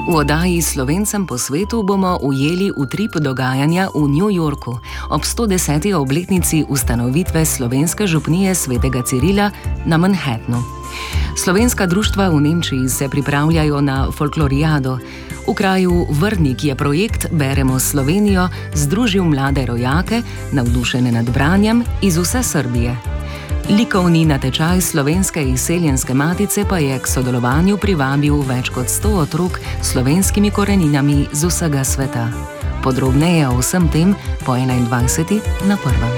V oddaji Slovencem po svetu bomo ujeli utrip dogajanja v New Yorku ob 110. obletnici ustanovitve slovenske župnije svetega Cirila na Manhattnu. Slovenska društva v Nemčiji se pripravljajo na folklorijado. V kraju Vrnik je projekt Beremo Slovenijo združil mlade rojake, navdušene nad branjem iz vse Srbije. Likovni natečaj Slovenske izseljenske matice pa je k sodelovanju privabil več kot 100 otrok s slovenskimi koreninami z vsega sveta. Podrobneje o vsem tem po 21. na prvem.